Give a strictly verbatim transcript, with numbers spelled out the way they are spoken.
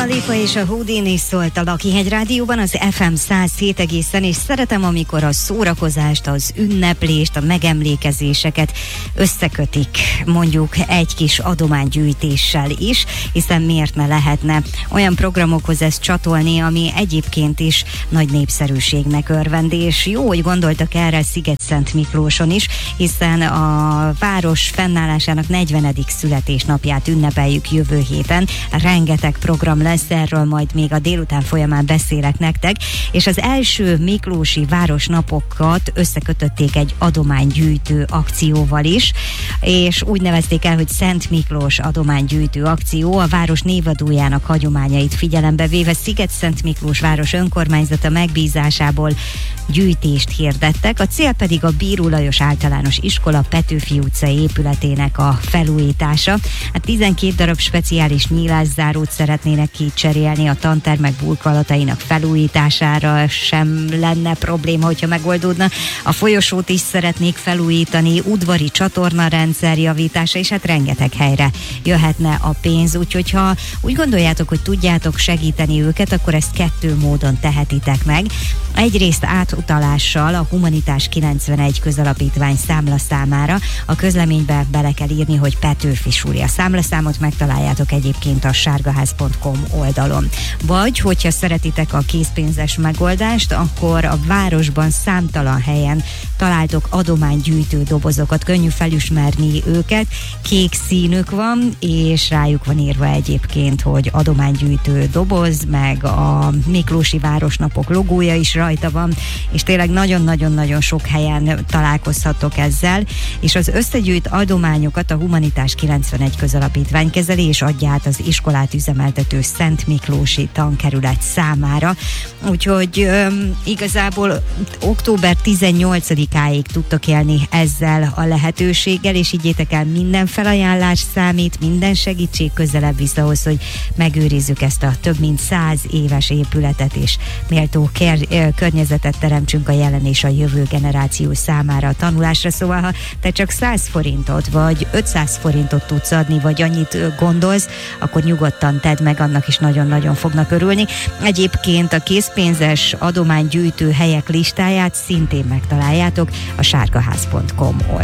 Lipa és a Houdini szólt a Lakihegy Rádióban, az ef em száz hét egészen, és szeretem, amikor a szórakozást, az ünneplést, a megemlékezéseket összekötik mondjuk egy kis adománygyűjtéssel is, hiszen miért ne lehetne olyan programokhoz ezt csatolni, ami egyébként is nagy népszerűségnek örvendi, és jó, hogy gondoltak erre Szigetszent Miklóson is, hiszen a város fennállásának negyvenedik születésnapját ünnepeljük jövő héten. Rengeteg program lesz, erről majd még a délután folyamán beszélek nektek, és az első miklósi városnapokat összekötötték egy adománygyűjtő akcióval is, és úgy nevezték el, hogy Szent Miklós adománygyűjtő akció, a város névadójának hagyományait figyelembe véve Szigetszent Miklós város önkormányzata megbízásából gyűjtést hirdettek, a cél pedig a Bíró Lajos Általános Iskola Petőfi utcai épületének a felújítása. Hát tizenkét darab speciális nyílászárót szeretnének kicserélni, a tantermek burkolatainak felújítására sem lenne probléma, hogyha megoldódna. A folyosót is szeretnék felújítani, udvari csatornarendszer javítása, és hát rengeteg helyre jöhetne a pénz, úgyhogy ha úgy gondoljátok, hogy tudjátok segíteni őket, akkor ezt kettő módon tehetitek meg. Egyrészt átutalással a Humanitás kilencvenegy közalapítvány számlaszámára. A közleménybe bele kell írni, hogy Petőfi suli. A számlaszámot megtaláljátok egyébként a sárgaház pont com oldalon. Vagy, hogyha szeretitek a készpénzes megoldást, akkor a városban számtalan helyen találtok adománygyűjtő dobozokat, könnyű felismerni őket, kék színük van, és rájuk van írva egyébként, hogy adománygyűjtő doboz, meg a Miklósi Városnapok logója is rajta van, és tényleg nagyon-nagyon-nagyon sok helyen találkozhatok ezzel, és az összegyűjt adományokat a Humanitás kilencvenegy közalapítvány kezeli, és adja át az iskolát üzemeltető Szent Miklósi tankerület számára. Úgyhogy öm, igazából október tizennyolcadikáig tudtok élni ezzel a lehetőséggel, és higgyétek el, minden felajánlás számít, minden segítség közelebb visz ahhoz, hogy megőrizzük ezt a több mint száz éves épületet, és méltó ker- környezetet teremtsünk a jelen és a jövő generáció számára a tanulásra. Szóval, ha te csak száz forintot vagy ötszáz forintot tudsz adni, vagy annyit gondolsz, akkor nyugodtan tedd meg, annak is nagyon-nagyon fognak örülni. Egyébként a készpénzes adománygyűjtő helyek listáját szintén megtaláljátok a sárgaház pont com oldalon.